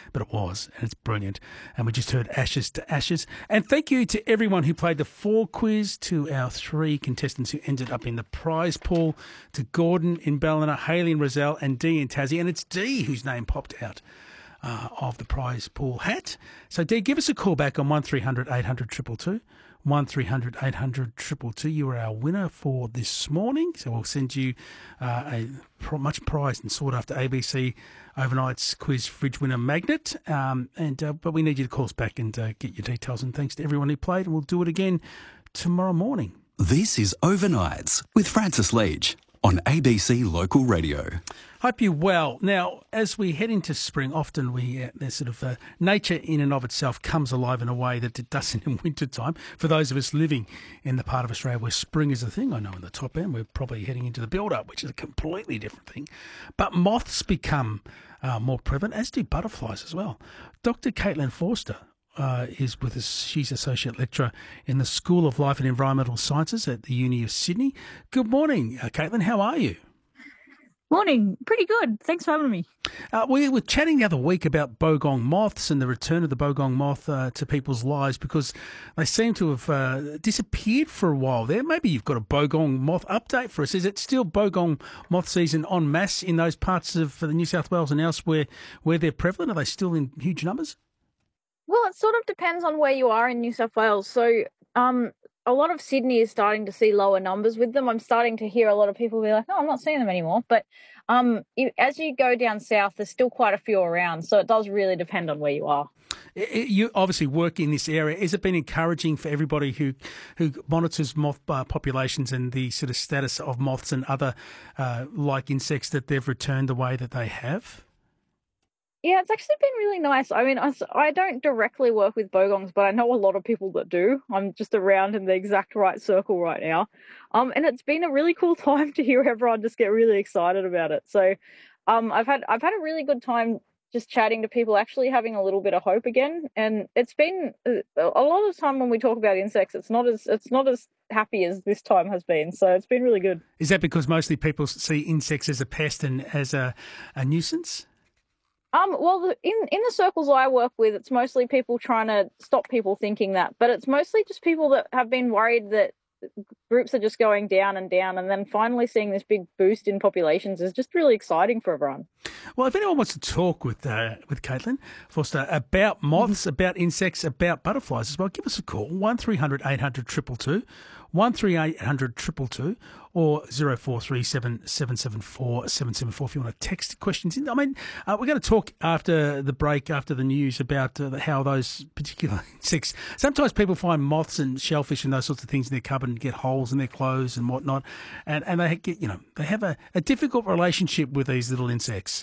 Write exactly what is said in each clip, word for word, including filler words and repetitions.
but it was, and it's brilliant. And we just heard Ashes to Ashes. And thank you to everyone who played the four quiz, to our three contestants who ended up in the prize pool, to Gordon in Ballina, Hayley in Roselle, and Dee in Tassie. And it's Dee whose name popped out uh, of the prize pool hat. So, Dee, give us a call back on one three hundred eight hundred two two two. one three hundred eight hundred two two two. You are our winner for this morning. So we'll send you uh, a pr- much prized and sought after A B C Overnight's Quiz Fridge Winner magnet. Um, and uh, But we need you to call us back and uh, get your details. And thanks to everyone who played. And we'll do it again tomorrow morning. This is Overnights with Francis Leach on A B C Local Radio. Hope you're well. Now, as we head into spring, often we uh, there's sort of uh, nature in and of itself comes alive in a way that it doesn't in winter time. For those of us living in the part of Australia where spring is a thing, I know in the top end we're probably heading into the build-up, which is a completely different thing. But moths become uh, more prevalent, as do butterflies as well. Doctor Caitlin Forster Uh, is with us. She's Associate Lecturer in the School of Life and Environmental Sciences at the Uni of Sydney. Good morning, uh, Caitlin. How are you? Morning. Pretty good. Thanks for having me. Uh, we were chatting the other week about bogong moths and the return of the bogong moth uh, to people's lives because they seem to have uh, disappeared for a while there. Maybe you've got a bogong moth update for us. Is it still bogong moth season en masse in those parts of uh, New South Wales and elsewhere where they're prevalent? Are they still in huge numbers? Well, it sort of depends on where you are in New South Wales. So um, a lot of Sydney is starting to see lower numbers with them. I'm starting to hear a lot of people be like, oh, I'm not seeing them anymore. But um, you, as you go down south, there's still quite a few around. So it does really depend on where you are. You obviously work in this area. Has it been encouraging for everybody who, who monitors moth uh, populations and the sort of status of moths and other uh, like insects that they've returned the way that they have? Yeah, it's actually been really nice. I mean, I, I don't directly work with bogongs, but I know a lot of people that do. I'm just around in the exact right circle right now. Um, and it's been a really cool time to hear everyone just get really excited about it. So um, I've had I've had a really good time just chatting to people, actually having a little bit of hope again. And it's been a lot of the time when we talk about insects, it's not as it's not as happy as this time has been. So it's been really good. Is that because mostly people see insects as a pest and as a, a nuisance? Um, well, in, in the circles I work with, it's mostly people trying to stop people thinking that, but it's mostly just people that have been worried that groups are just going down and down, and then finally seeing this big boost in populations is just really exciting for everyone. Well, if anyone wants to talk with uh, with Caitlin Forster about moths, mm-hmm. about insects, about butterflies as well, give us a call, one three hundred eight hundred two two two, one three eight hundred two two two, or zero four three seven seven seven four seven seven four if you want to text questions in. I mean, uh, we're going to talk after the break, after the news, about uh, how those particular insects, sometimes people find moths and shellfish and those sorts of things in their cupboard and get holes in their clothes and whatnot, and, and they get, you know, they have a, a difficult relationship with these little insects.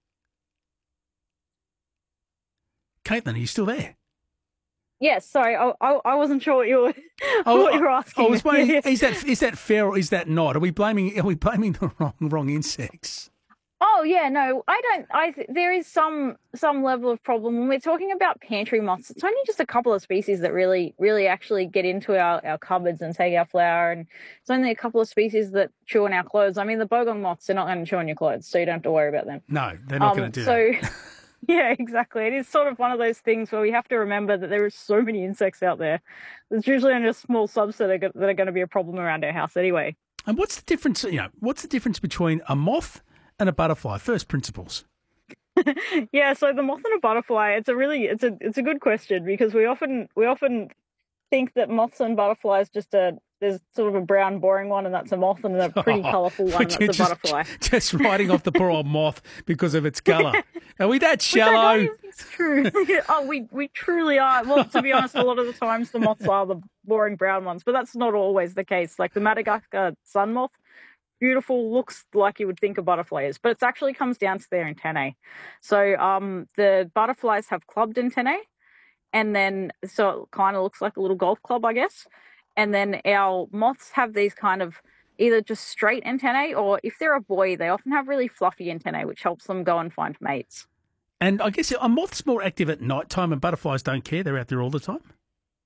Caitlin, are you still there? Yes, sorry, I, I, I wasn't sure what you were, oh, what you were asking. I was wondering, is that is that fair or is that not? Are we blaming are we blaming the wrong wrong insects? Oh yeah, no, I don't. I there is some some level of problem when we're talking about pantry moths. It's only just a couple of species that really really actually get into our, our cupboards and take our flour, and it's only a couple of species that chew on our clothes. I mean, the bogong moths are not going to chew on your clothes, so you don't have to worry about them. No, they're not um, going to do so, that. Yeah, exactly. It is sort of one of those things where we have to remember that there are so many insects out there. There's usually only a small subset that are going to be a problem around our house anyway. And what's the difference? You know, what's the difference between a moth and a butterfly? First principles. Yeah, so the moth and a butterfly, it's a really it's a it's a good question because we often we often think that moths and butterflies just a there's sort of a brown, boring one, and that's a moth, and a pretty oh, colourful one, and that's a just, butterfly. Just writing off the poor old moth because of its colour. Are we that shallow? It's true. Oh, we, we truly are. Well, to be honest, a lot of the times the moths are the boring brown ones, but that's not always the case. Like the Madagascar sun moth, beautiful, looks like you would think a butterfly is, but it actually comes down to their antennae. So um, the butterflies have clubbed antennae, and then so it kind of looks like a little golf club, I guess. And then our moths have these kind of either just straight antennae, or if they're a boy, they often have really fluffy antennae, which helps them go and find mates. And I guess are moths more active at night time and butterflies don't care? They're out there all the time?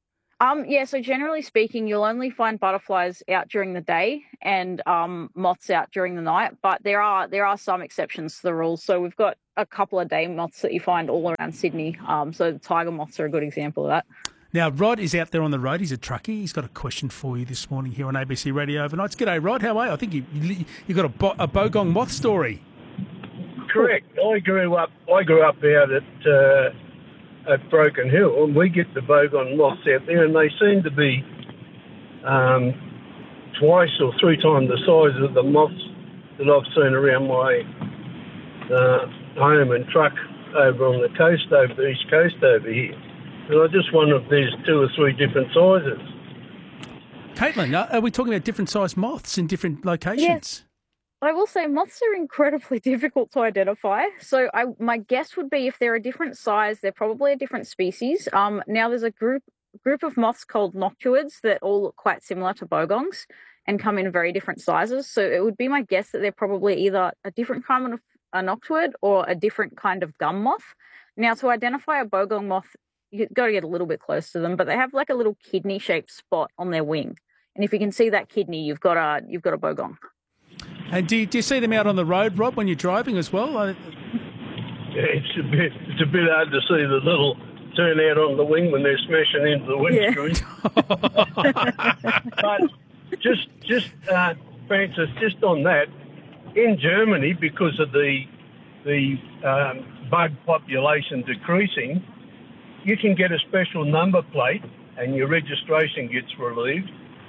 Um, yeah, so generally speaking, you'll only find butterflies out during the day and um, moths out during the night. But there are there are some exceptions to the rules. So we've got a couple of day moths that you find all around Sydney. Um, so the tiger moths are a good example of that. Now, Rod is out there on the road. He's a truckie. He's got a question for you this morning here on A B C Radio Overnights. G'day, Rod. How are you? I think you you, you got a, bo- a bogong moth story. Correct. I grew up. I grew up out at uh, at Broken Hill, and we get the bogong moths out there, and they seem to be um, twice or three times the size of the moths that I've seen around my uh, home and truck over on the coast, over the east coast over here. And I just wonder if there's two or three different sizes. Caitlin, are we talking about different sized moths in different locations? Yes. I will say moths are incredibly difficult to identify. So I, my guess would be if they're a different size, they're probably a different species. Um, now there's a group group of moths called noctuids that all look quite similar to bogongs and come in very different sizes. So it would be my guess that they're probably either a different kind of a noctuid or a different kind of gum moth. Now to identify a bogong moth, you've got to get a little bit close to them, but they have like a little kidney-shaped spot on their wing. And if you can see that kidney, you've got a you've got a bogong. And do you, do you see them out on the road, Rob, when you're driving as well? Yeah, it's a bit it's a bit hard to see the little turnout on the wing when they're smashing into the windscreen. Yeah. But just just uh, Francis, just on that, in Germany, because of the the um, bug population decreasing, you can get a special number plate and your registration gets relieved,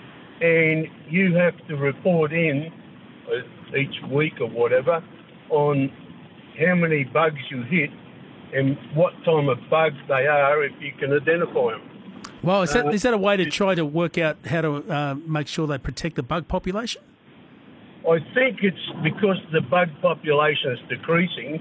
and you have to report in uh, each week or whatever on how many bugs you hit and what time of bugs they are if you can identify them. Well, is that, uh, is that a way to try to work out how to uh, make sure they protect the bug population? I think it's because the bug population is decreasing.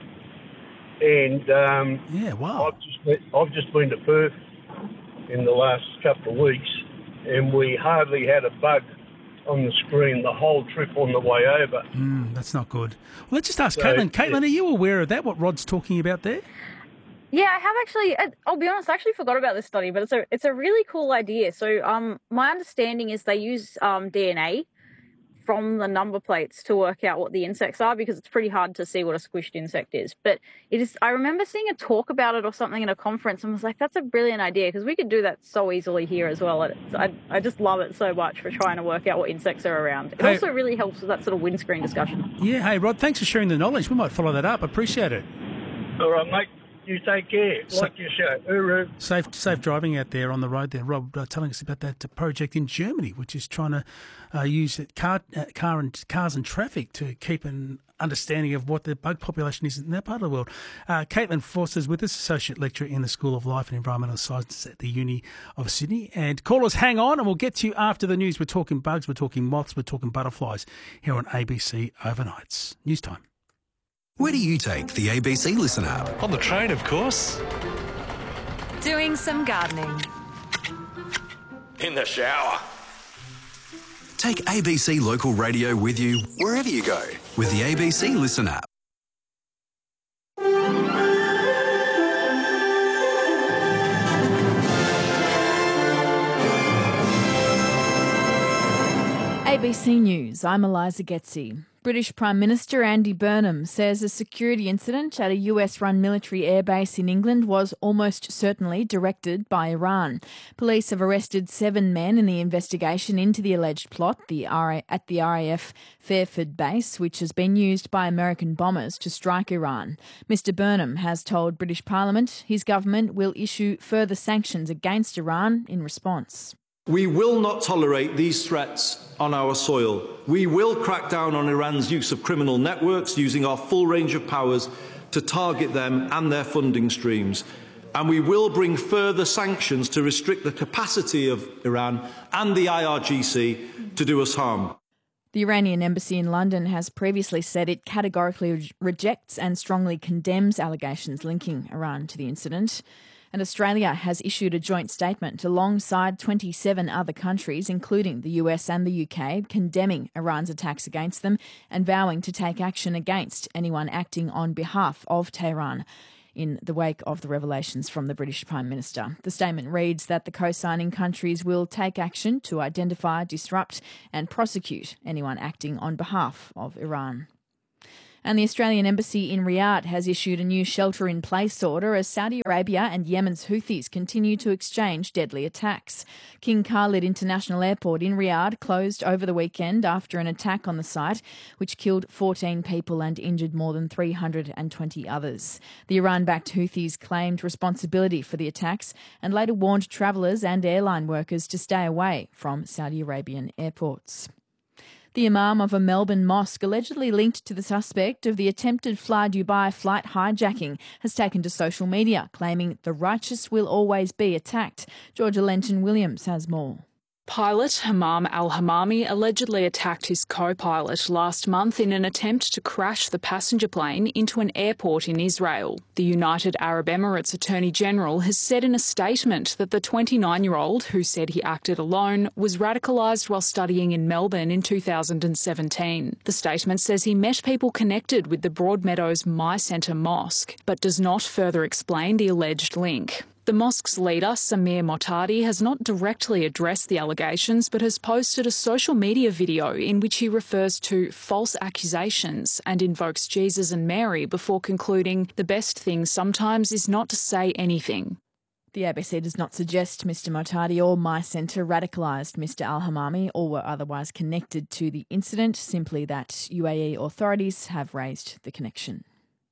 And um, yeah, wow. I've just been, I've just been to Perth in the last couple of weeks, and we hardly had a bug on the screen the whole trip on the way over. Mm, that's not good. Well, let's just ask So, Caitlin. Caitlin, yeah. are you aware of that, what Rod's talking about there? Yeah, I have actually. I'll be honest, I actually forgot about this study, but it's a it's a really cool idea. So, um, my understanding is they use um D N A from the number plates to work out what the insects are, because it's pretty hard to see what a squished insect is. But it is. I remember seeing a talk about it or something in a conference and was like, that's a brilliant idea, because we could do that so easily here as well. And it's, I, I just love it so much for trying to work out what insects are around. It Hey. also really helps with that sort of windscreen discussion. Yeah, hey, Rod, thanks for sharing the knowledge. We might follow that up. Appreciate it. All right, mate. You take care. So- Like your show. Hooroo. Safe safe driving out there on the road there. Rob uh, telling us about that uh, project in Germany, which is trying to uh, use it, car, uh, car and cars and traffic to keep an understanding of what the bug population is in that part of the world. Uh, Caitlin Forster is with us, Associate Lecturer in the School of Life and Environmental Sciences at the Uni of Sydney. And callers, hang on, and we'll get to you after the news. We're talking bugs, we're talking moths, we're talking butterflies here on A B C Overnights. News time. Where do you take the A B C Listen app? On the train, of course. Doing some gardening. In the shower. Take A B C Local Radio with you wherever you go with the A B C Listen app. A B C News, I'm Eliza Getzi. British Prime Minister Andy Burnham says a security incident at a U S-run military airbase in England was almost certainly directed by Iran. Police have arrested seven men in the investigation into the alleged plot the R A- at the R A F Fairford base, which has been used by American bombers to strike Iran. Mister Burnham has told British Parliament his government will issue further sanctions against Iran in response. We will not tolerate these threats on our soil. We will crack down on Iran's use of criminal networks, using our full range of powers to target them and their funding streams. And we will bring further sanctions to restrict the capacity of Iran and the I R G C to do us harm. The Iranian embassy in London has previously said it categorically rejects and strongly condemns allegations linking Iran to the incident. And Australia has issued a joint statement alongside twenty-seven other countries, including the U S and the U K, condemning Iran's attacks against them and vowing to take action against anyone acting on behalf of Tehran. in the wake of the revelations from the British Prime Minister. The statement reads that the co-signing countries will take action to identify, disrupt and prosecute anyone acting on behalf of Iran. And the Australian Embassy in Riyadh has issued a new shelter-in-place order as Saudi Arabia and Yemen's Houthis continue to exchange deadly attacks. King Khalid International Airport in Riyadh closed over the weekend after an attack on the site, which killed fourteen people and injured more than three hundred twenty others. The Iran-backed Houthis claimed responsibility for the attacks and later warned travellers and airline workers to stay away from Saudi Arabian airports. The imam of a Melbourne mosque allegedly linked to the suspect of the attempted Fly Dubai flight hijacking has taken to social media, claiming the righteous will always be attacked. Georgia Lenton-Williams has more. Pilot Hammam al-Hammami allegedly attacked his co-pilot last month in an attempt to crash the passenger plane into an airport in Israel. The United Arab Emirates Attorney General has said in a statement that the twenty-nine-year-old, who said he acted alone, was radicalised while studying in Melbourne in two thousand seventeen. The statement says he met people connected with the Broadmeadows My Centre Mosque, but does not further explain the alleged link. The mosque's leader, Samir Motadi, has not directly addressed the allegations but has posted a social media video in which he refers to false accusations and invokes Jesus and Mary before concluding the best thing sometimes is not to say anything. The A B C does not suggest Mister Motadi or My Centre radicalised Mister al-Hammami or were otherwise connected to the incident, simply that U A E authorities have raised the connection.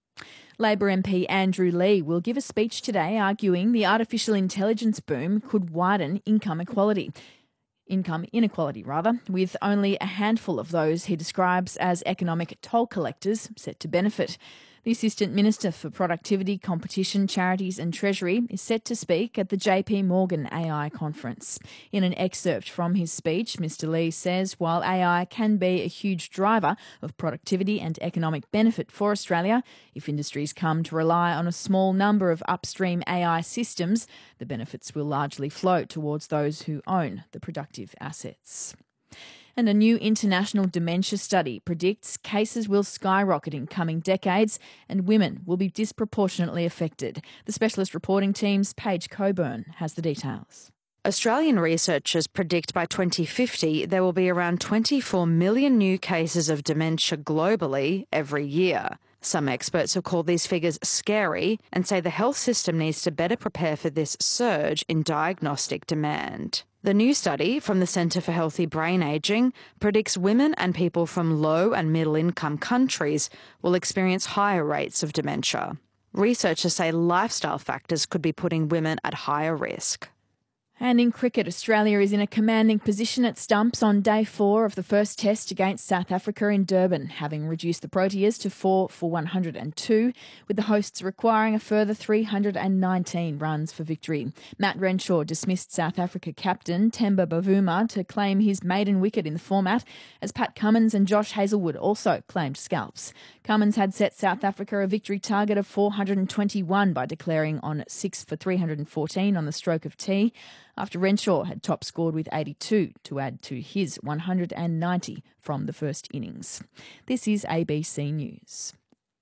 Labor M P Andrew Leigh will give a speech today arguing the artificial intelligence boom could widen income equality. Income inequality, rather, with only a handful of those he describes as economic toll collectors set to benefit. The Assistant Minister for Productivity, Competition, Charities and Treasury is set to speak at the J P Morgan A I conference. In an excerpt from his speech, Mister Leigh says while A I can be a huge driver of productivity and economic benefit for Australia, if industries come to rely on a small number of upstream A I systems, the benefits will largely flow towards those who own the productive assets. And a new international dementia study predicts cases will skyrocket in coming decades and women will be disproportionately affected. The specialist reporting team's Paige Coburn has the details. Australian researchers predict by twenty fifty there will be around twenty-four million new cases of dementia globally every year. Some experts have called these figures scary and say the health system needs to better prepare for this surge in diagnostic demand. The new study from the Centre for Healthy Brain Ageing predicts women and people from low and middle income countries will experience higher rates of dementia. Researchers say lifestyle factors could be putting women at higher risk. And in cricket, Australia is in a commanding position at stumps on day four of the first test against South Africa in Durban, having reduced the Proteas to four for one hundred two, with the hosts requiring a further three hundred nineteen runs for victory. Matt Renshaw dismissed South Africa captain Temba Bavuma to claim his maiden wicket in the format, as Pat Cummins and Josh Hazlewood also claimed scalps. Cummins had set South Africa a victory target of four hundred twenty-one by declaring on six for three hundred fourteen on the stroke of tea, after Renshaw had top scored with eighty-two to add to his one hundred ninety from the first innings. This is A B C News.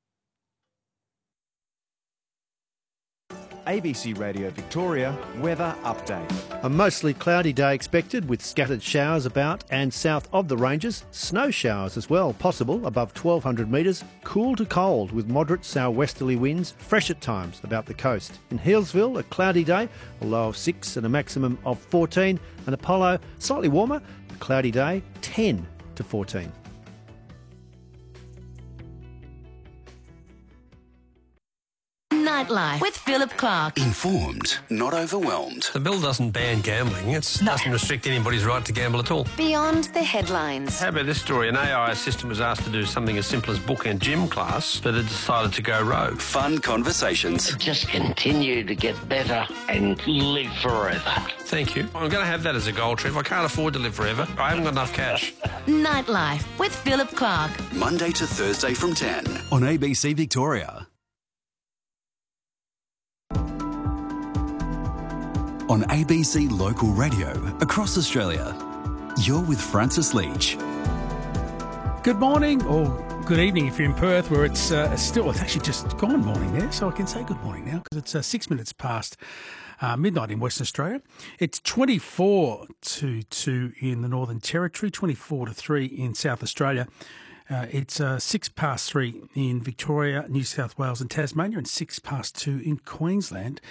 A B C Radio Victoria weather update. A mostly cloudy day expected with scattered showers about, and south of the ranges, snow showers as well possible above twelve hundred metres, cool to cold with moderate southwesterly winds, fresh at times about the coast. In Healesville, a cloudy day, a low of six and a maximum of fourteen, and Apollo, slightly warmer, a cloudy day, ten to fourteen. Nightlife with Philip Clark. Informed, not overwhelmed. The bill doesn't ban gambling. It no. doesn't restrict anybody's right to gamble at all. Beyond the headlines. How about this story? An A I assistant was asked to do something as simple as book and gym class, but it decided to go rogue. Fun conversations. Just continue to get better and live forever. Thank you. I'm going to have that as a goal, Trev. I can't afford to live forever. I haven't got enough cash. Nightlife with Philip Clark. Monday to Thursday from ten on A B C Victoria. On A B C Local Radio across Australia. You're with Francis Leach. Good morning or good evening if you're in Perth, where it's uh, still, it's actually just gone morning there, so I can say good morning now because it's uh, six minutes past uh, midnight in Western Australia. It's twenty-four to two in the Northern Territory, twenty-four to three in South Australia. Uh, it's uh, six past three in Victoria, New South Wales and Tasmania, and six past two in Queensland.